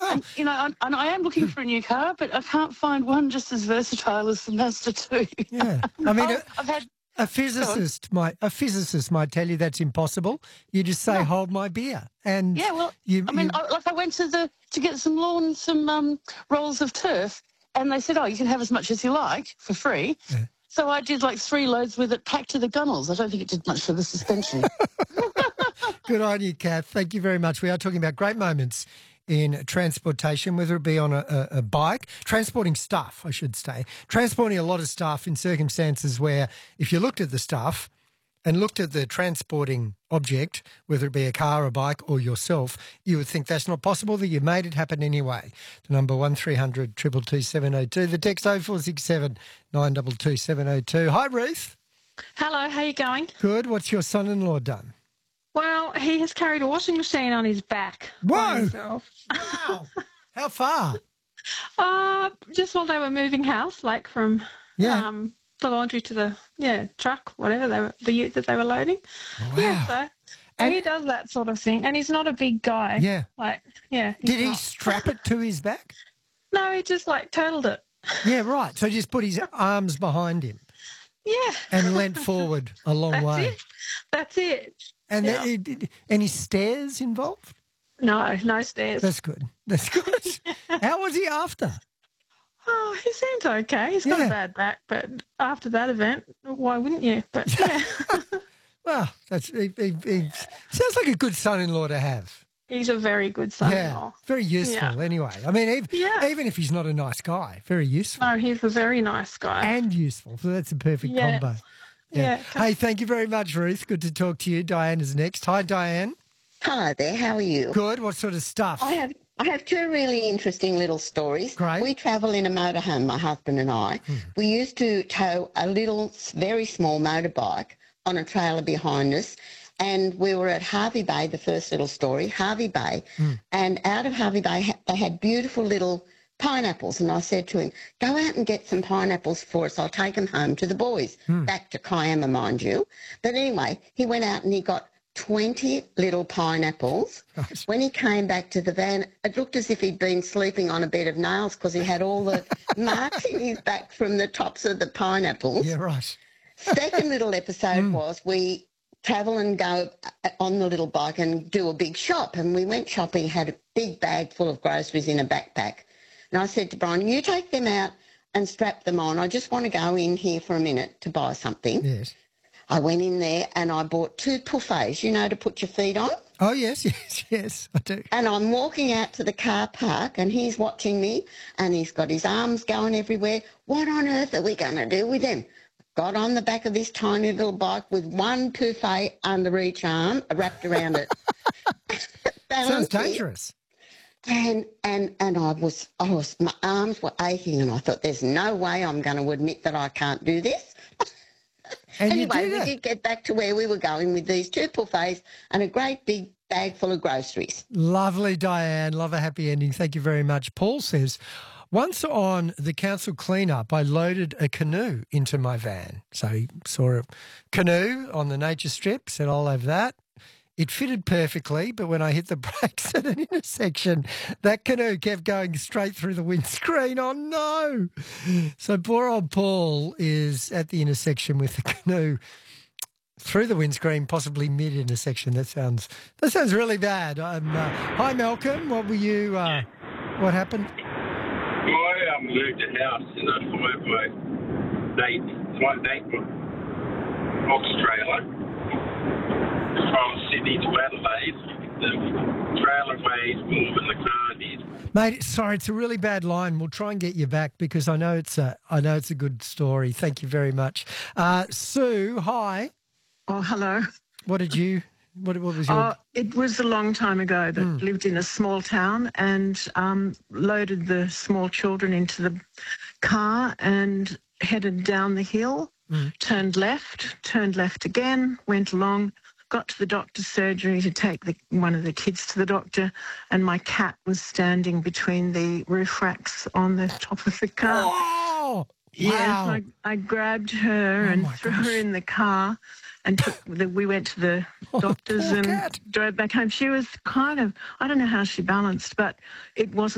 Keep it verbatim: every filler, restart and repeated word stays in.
And, you know, and, and I am looking for a new car, but I can't find one just as versatile as the Mazda two. Yeah. I mean, I've, a, I've had... a physicist might a physicist might tell you that's impossible. You just say, No. "Hold my beer," and Yeah, well, you. I mean, you I, like I went to the to get some lawn, some um, rolls of turf, and they said, "Oh, you can have as much as you like for free." Yeah. So I did like three loads with it packed to the gunnels. I don't think it did much for the suspension. Good on you, Kath. Thank you very much. We are talking about great moments in transportation, whether it be on a, a, a bike, transporting stuff, I should say, transporting a lot of stuff in circumstances where if you looked at the stuff and looked at the transporting object, whether it be a car, a bike or yourself, you would think that's not possible, that you made it happen anyway. The number one three hundred two two two seven oh two, the text oh four six seven nine two two seven oh two. Hi, Ruth. Hello, how you going? Good. What's your son-in-law done? Well, he has carried a washing machine on his back. Whoa! Wow. How far? Uh, just while they were moving house, like from Yeah. um, the laundry to the yeah truck, whatever they were, the ute that they were loading. Wow. Yeah, so And- he does that sort of thing, and he's not a big guy. Yeah. Like yeah. he's Did he not. strap it to his back? No, he just like turtled it. Yeah, right. So just put his arms behind him Yeah. and leant forward a long That's way. it. That's it. And Yeah. there- did- any stairs involved? No, no stairs. That's good. That's good. How was he after? Oh, he seems okay. He's got Yeah. a bad back, but after that event, why wouldn't you? But yeah. Well, that's he, he, he sounds like a good son-in-law to have. He's a very good son-in-law. Yeah, very useful. Yeah. Anyway, I mean, even, Yeah. even if he's not a nice guy, very useful No, he's a very nice guy. and useful. So that's a perfect Yeah. combo. Yeah. Hey, thank you very much, Ruth. Good to talk to you. Diane is next. Hi, Diane. Hello there, how are you? Good. What sort of stuff? I have I have two really interesting little stories. Great. We travel in a motorhome, my husband and I. We used to tow a little, very small motorbike on a trailer behind us, and we were at Harvey Bay, the first little story, Harvey Bay, and out of Harvey Bay ha- they had beautiful little pineapples, and I said to him, go out and get some pineapples for us, I'll take them home to the boys, back to Kiama, mind you. But anyway, he went out and he got twenty little pineapples. Right. When he came back to the van, it looked as if he'd been sleeping on a bed of nails because he had all the marks in his back from the tops of the pineapples. Yeah, right. Second little episode was we travel and go on the little bike and do a big shop. And we went shopping, had a big bag full of groceries in a backpack. And I said to Brian, you take them out and strap them on. I just want to go in here for a minute to buy something. Yes. I went in there and I bought two buffets, you know, to put your feet on. Oh, yes, yes, yes, I do. And I'm walking out to the car park and he's watching me and he's got his arms going everywhere. What on earth are we going to do with him? Got on the back of this tiny little bike with one buffet under each arm wrapped around it. Sounds Balanced it. dangerous. And, and, and I was, I was, my arms were aching and I thought, there's no way I'm going to admit that I can't do this. And Anyway, you do we that. did get back to where we were going with these two buffets and a great big bag full of groceries. Lovely, Diane. Love a happy ending. Thank you very much. Paul says, once on the council clean-up, I loaded a canoe into my van. So he saw a canoe on the nature strip, said, I'll have that. It fitted perfectly, but when I hit the brakes at an intersection, that canoe kept going straight through the windscreen. Oh, no. So poor old Paul is at the intersection with the canoe through the windscreen, possibly mid-intersection. That sounds that sounds really bad. Um, uh, hi, Malcolm. What were you, uh, what happened? I um, moved a house in a five by eight, five eight box trailer from Sydney to Adelaide. The trailer weighs more than the car did. Mate, sorry, it's a really bad line. We'll try and get you back because I know it's a, I know it's a good story. Thank you very much. Uh, Sue, hi. Oh, hello. What did you, what, what was your... Oh, it was a long time ago that lived in a small town and um, loaded the small children into the car and headed down the hill, turned left, turned left again, went along, got to the doctor's surgery to take the, one of the kids to the doctor, and my cat was standing between the roof racks on the top of the car. Oh, Yes, wow. I, I grabbed her Oh, and my threw gosh. her in the car and took the, we went to the doctors poor and cat. drove back home. She was kind of, I don't know how she balanced, but it wasn't